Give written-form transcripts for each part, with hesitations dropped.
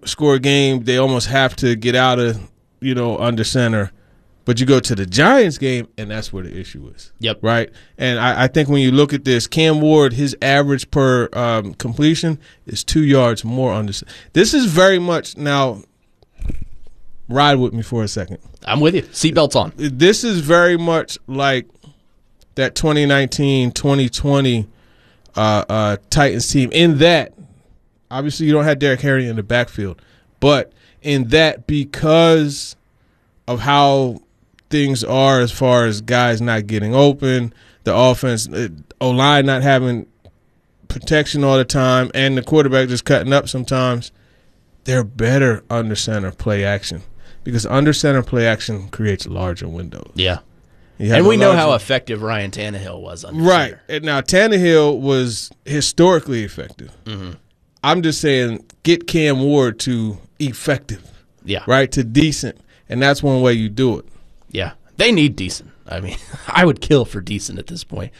score a game, they almost have to get out of, under center. But you go to the Giants game, and that's where the issue is. Yep. Right? And I think when you look at this, Cam Ward, his average per completion is 2 yards more under center. This is very much, now, ride with me for a second. I'm with you. Seatbelts on. This is very much like that 2019-2020 Titans team, in that, obviously you don't have Derrick Henry in the backfield, but in that, because of how things are as far as guys not getting open, the offense, O-line not having protection all the time, and the quarterback just cutting up sometimes, they're better under center play action, because under center play action creates larger windows. Yeah. And we know how effective Ryan Tannehill was under right. center. And now, Tannehill was historically effective. Mm-hmm. I'm just saying, get Cam Ward to effective. Yeah. Right? To decent. And that's one way you do it. Yeah. They need decent. I mean, I would kill for decent at this point.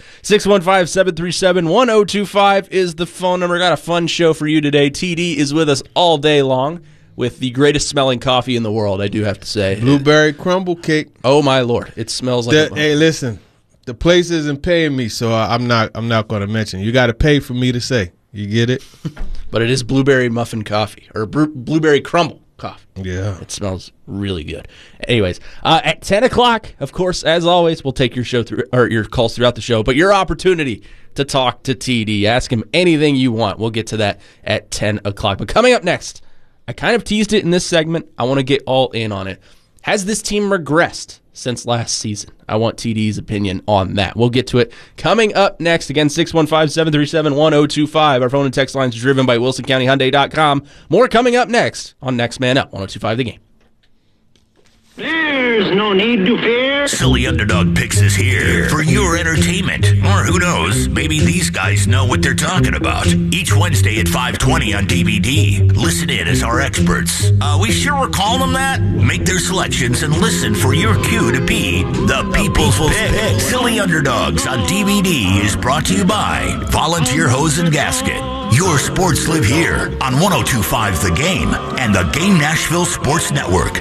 615-737-1025 is the phone number. Got a fun show for you today. TD is with us all day long with the greatest smelling coffee in the world, I do have to say. Blueberry crumble cake. Oh, my Lord. It smells like Hey, listen. The place isn't paying me, so I'm not going to mention. You got to pay for me to say. You get it? But it is blueberry muffin coffee, or blueberry crumble coffee. Yeah. It smells really good. Anyways, at 10 o'clock, of course, as always, we'll take your your calls throughout the show, but your opportunity to talk to TD. Ask him anything you want. We'll get to that at 10 o'clock. But coming up next, I kind of teased it in this segment. I want to get all in on it. Has this team regressed since last season? I want TD's opinion on that. We'll get to it coming up next. Again, 615-737-1025. Our phone and text lines driven by WilsonCountyHyundai.com. More coming up next on Next Man Up, 102.5 The Game. There's no need to fear. Silly Underdog Picks is here for your entertainment. Or who knows, maybe these guys know what they're talking about. Each Wednesday at 5:20 on DVD. Listen in as our experts. We sure we're calling them that? Make their selections and listen for your cue to be the People's Pick. Silly Underdogs on DVD is brought to you by Volunteer Hose and Gasket. Your sports live here on 102.5 The Game and the Game Nashville Sports Network.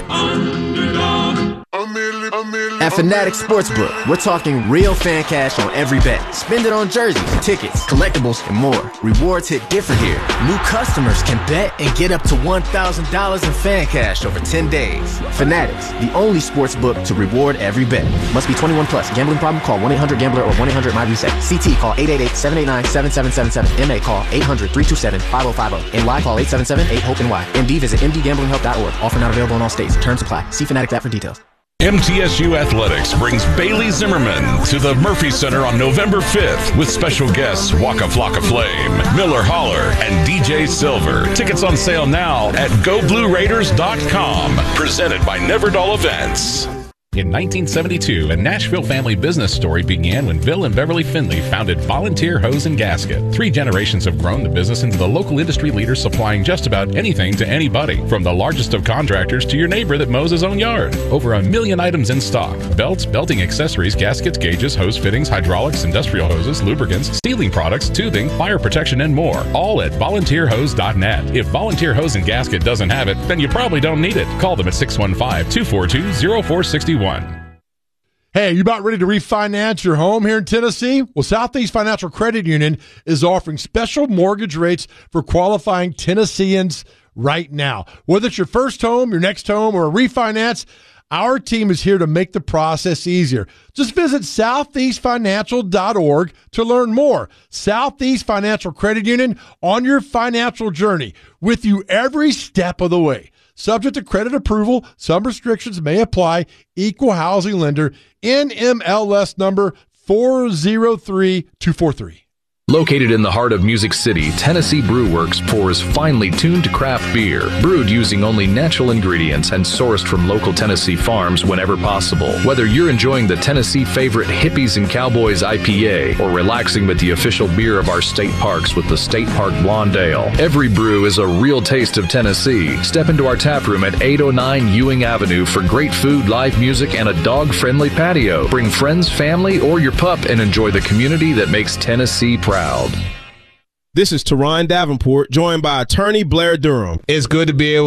At Fanatics Sportsbook, we're talking real fan cash on every bet. Spend it on jerseys, tickets, collectibles, and more. Rewards hit different here. New customers can bet and get up to $1,000 in fan cash over 10 days. Fanatics, the only sportsbook to reward every bet. Must be 21 plus. Gambling problem? Call 1-800-GAMBLER or 1-800-MY-RESET. CT, call 888-789-7777. MA, call 800-327-5050. And Y, call 877-8-HOPE-NY. MD, visit mdgamblinghelp.org. Offer not available in all states. Terms apply. See Fanatics app for details. MTSU Athletics brings Bailey Zimmerman to the Murphy Center on November 5th with special guests Waka Flocka Flame, Miller Holler, and DJ Silver. Tickets on sale now at GoBlueRaiders.com. Presented by Neverdall Events. In 1972, a Nashville family business story began when Bill and Beverly Finley founded Volunteer Hose and Gasket. 3 generations have grown the business into the local industry leader supplying just about anything to anybody, from the largest of contractors to your neighbor that mows his own yard. Over 1 million items in stock: belts, belting accessories, gaskets, gauges, hose fittings, hydraulics, industrial hoses, lubricants, sealing products, tubing, fire protection, and more. All at volunteerhose.net. If Volunteer Hose and Gasket doesn't have it, then you probably don't need it. Call them at 615-242-0461. Hey, you about ready to refinance your home here in Tennessee? Well, Southeast Financial Credit Union is offering special mortgage rates for qualifying Tennesseans right now. Whether it's your first home, your next home, or a refinance, our team is here to make the process easier. Just visit southeastfinancial.org to learn more. Southeast Financial Credit Union, on your financial journey, with you every step of the way. Subject to credit approval, some restrictions may apply. Equal housing lender, NMLS number 403243. Located in the heart of Music City, Tennessee Brew Works pours finely tuned craft beer, brewed using only natural ingredients and sourced from local Tennessee farms whenever possible. Whether you're enjoying the Tennessee favorite Hippies and Cowboys IPA or relaxing with the official beer of our state parks with the State Park Blonde Ale, every brew is a real taste of Tennessee. Step into our tap room at 809 Ewing Avenue for great food, live music, and a dog-friendly patio. Bring friends, family, or your pup and enjoy the community that makes Tennessee proud. This is Teron Davenport, joined by attorney Blair Durham. It's good to be able